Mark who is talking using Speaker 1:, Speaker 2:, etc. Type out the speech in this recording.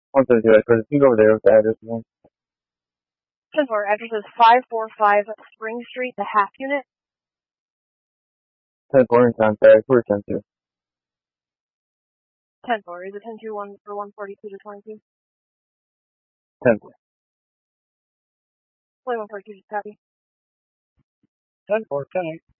Speaker 1: 172, because you can go over there with the address again.
Speaker 2: 10-4, address is 545 Spring Street, the half unit.
Speaker 1: 10-4 in contact, we're 10-2.
Speaker 2: 10-4, is it 10-2 for 142 to 22?
Speaker 1: 10-4.
Speaker 2: Play 142 to copy.
Speaker 3: 10-4, 10-8.